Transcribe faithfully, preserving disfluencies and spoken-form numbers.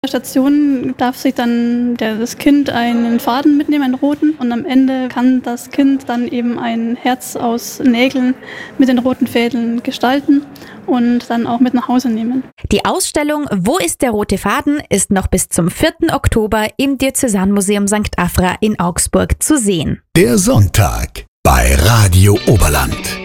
der Station darf sich dann der, das Kind einen Faden mitnehmen, einen roten, und am Ende kann das Kind dann eben ein Herz aus Nägeln mit den roten Fäden gestalten und dann auch mit nach Hause nehmen. Die Ausstellung Wo ist der rote Faden ist noch bis zum vierten Oktober im Diözesanmuseum Sankt Afra in Augsburg zu sehen. Der Sonntag bei Radio Oberland.